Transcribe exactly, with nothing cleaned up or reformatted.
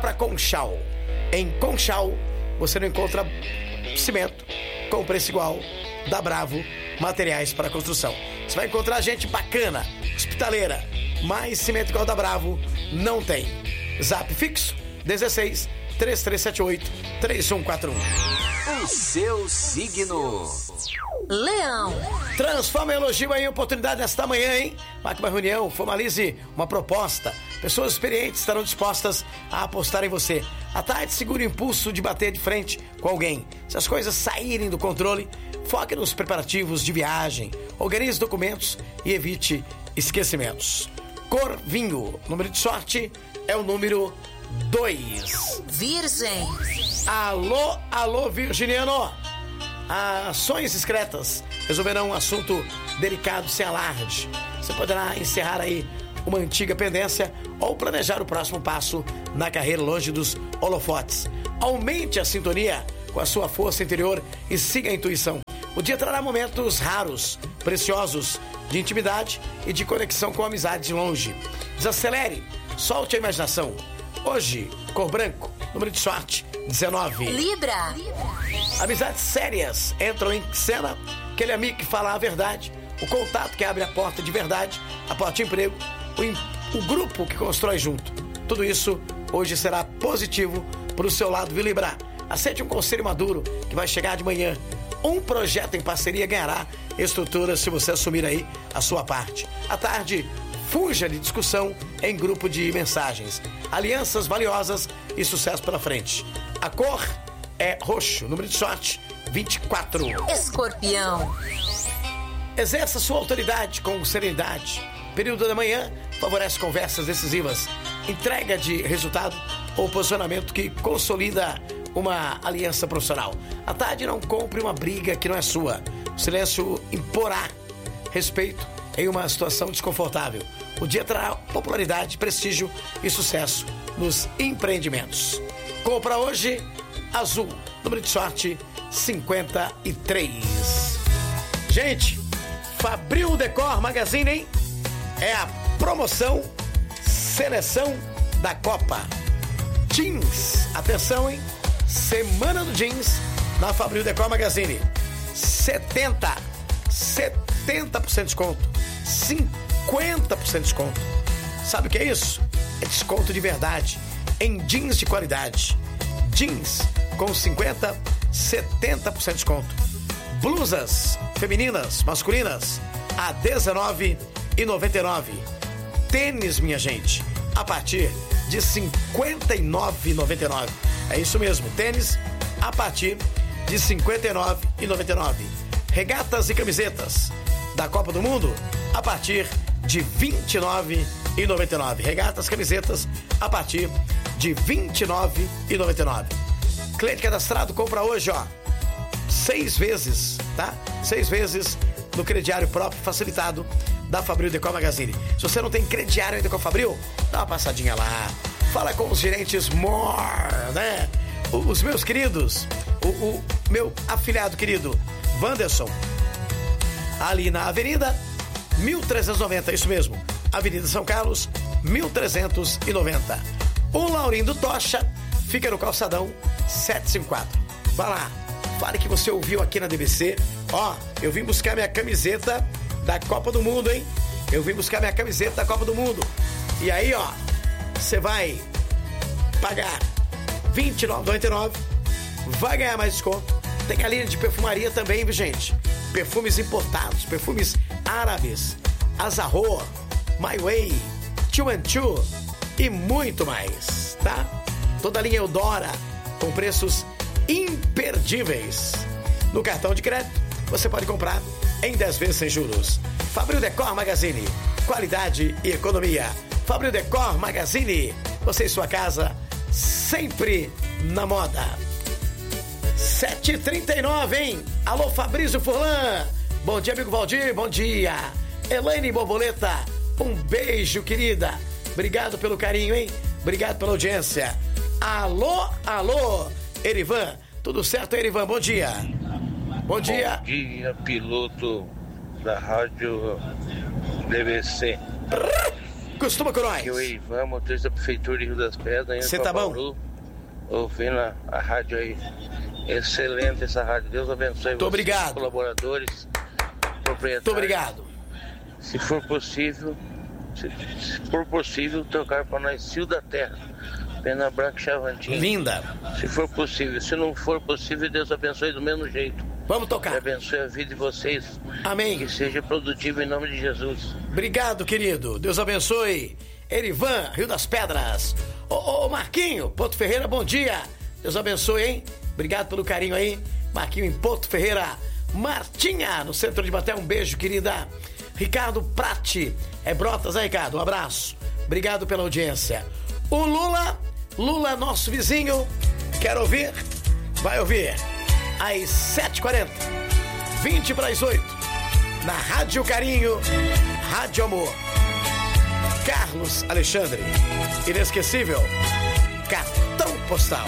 para Conchal. Em Conchal, você não encontra cimento com preço igual da Bravo Materiais para Construção. Você vai encontrar gente bacana, hospitaleira, mas cimento igual da Bravo não tem. Zap fixo dezesseis, três três sete oito, três um quatro um. O seu signo. Leão. Transforma elogio em oportunidade nesta manhã, hein? Marque uma reunião, formalize uma proposta. Pessoas experientes estarão dispostas a apostar em você. À tarde, segure o impulso de bater de frente com alguém. Se as coisas saírem do controle, foque nos preparativos de viagem, organize documentos e evite esquecimentos. Cor vinho. Número de sorte é o número dois. Virgem. Alô, alô, virginiano. Ações discretas resolverão um assunto delicado sem alarde. Você poderá encerrar aí uma antiga pendência ou planejar o próximo passo na carreira longe dos holofotes. Aumente a sintonia com a sua força interior e siga a intuição. O dia trará momentos raros, preciosos, de intimidade e de conexão com a amizade de longe. Desacelere, solte a imaginação. Hoje, cor branco, número de sorte, dezenove. Libra. Amizades sérias entram em cena. Aquele amigo que fala a verdade, o contato que abre a porta de verdade, a porta de emprego, o, o grupo que constrói junto. Tudo isso hoje será positivo para o seu lado, viu, Libra? Aceite um conselho maduro que vai chegar de manhã. Um projeto em parceria ganhará estrutura se você assumir aí a sua parte. À tarde, fuja de discussão em grupo de mensagens. Alianças valiosas e sucesso pela frente. A cor é roxo, número de sorte, vinte e quatro. Escorpião. Exerça sua autoridade com serenidade. Período da manhã favorece conversas decisivas, entrega de resultado ou posicionamento que consolida uma aliança profissional. À tarde, não compre uma briga que não é sua. O silêncio imporá respeito em uma situação desconfortável. O dia trará popularidade, prestígio e sucesso nos empreendimentos. Compra hoje, azul, número de sorte, cinquenta e três. Gente, Fabril Decor Magazine, hein? É a promoção Seleção da Copa. Jeans, atenção, hein? Semana do Jeans na Fabril Decor Magazine. setenta, setenta por cento de desconto. cinquenta por cento de desconto. Sabe o que é isso? É desconto de verdade em jeans de qualidade. Jeans com cinquenta, setenta por cento de desconto. Blusas femininas, masculinas a dezenove reais e noventa e nove centavos. Tênis, minha gente, a partir de cinquenta e nove reais e noventa e nove centavos. É isso mesmo, tênis a partir de cinquenta e nove reais e noventa e nove centavos. Regatas e camisetas da Copa do Mundo a partir de vinte e nove reais e noventa e nove centavos. Regatas, camisetas a partir de vinte e nove reais e noventa e nove centavos. Cliente cadastrado compra hoje, ó, seis vezes, tá? Seis vezes no crediário próprio facilitado da Fabril Decor Magazine. Se você não tem crediário ainda com a Fabril, dá uma passadinha lá. Fala com os gerentes More, né? Os meus queridos, o, o meu afilhado querido Wanderson, ali na Avenida mil trezentos e noventa, isso mesmo, Avenida São Carlos, mil trezentos e noventa. O Laurindo Tocha fica no calçadão setecentos e cinquenta e quatro. Vai lá, fale que você ouviu aqui na D B C. Ó, eu vim buscar minha camiseta da Copa do Mundo, hein? Eu vim buscar minha camiseta da Copa do Mundo. E aí, ó, você vai pagar vinte e nove reais e noventa e nove centavos, vai ganhar mais desconto. Tem a linha de perfumaria também, viu, gente? Perfumes importados, perfumes árabes, Azahor, My Way, Two and Two e muito mais, tá? Toda a linha Eudora com preços imperdíveis. No cartão de crédito, você pode comprar em dez vezes sem juros. Fabril Decor Magazine, qualidade e economia. Fabril Decor Magazine, você e sua casa sempre na moda. sete e trinta e nove, hein? Alô, Fabrício Furlan. Bom dia, amigo Valdir, bom dia. Elaine Borboleta, um beijo, querida. Obrigado pelo carinho, hein? Obrigado pela audiência. Alô, alô, Erivan. Tudo certo, Erivan? Bom dia. Bom dia. Bom dia, piloto da rádio D B C. costuma com nós? Aqui é o Ivan, motorista da Prefeitura de Rio das Pedras. Você tá bom? Ouvindo a, a rádio aí. Excelente essa rádio. Deus abençoe Muito vocês, obrigado. Colaboradores, proprietários. Muito obrigado. Se for possível, se, se for possível, tocar para nós Cio da Terra, Pena Branca e Chavantinho. Linda. Se for possível. Se não for possível, Deus abençoe do mesmo jeito. Vamos tocar. Que abençoe a vida de vocês. Amém. Que seja produtivo em nome de Jesus. Obrigado, querido. Deus abençoe. Erivan, Rio das Pedras. Ô, ô, Marquinho, Porto Ferreira, bom dia. Deus abençoe, hein? Obrigado pelo carinho aí. Marquinho em Porto Ferreira. Martinha, no centro de Baté, um beijo, querida. Ricardo Prati. É Brotas, aí, Ricardo? Um abraço. Obrigado pela audiência. O Lula, Lula, nosso vizinho. Quer ouvir? Vai ouvir. Às sete e quarenta. vinte para as oito. Na Rádio Carinho. Rádio Amor. Carlos Alexandre. Inesquecível. Cartão postal.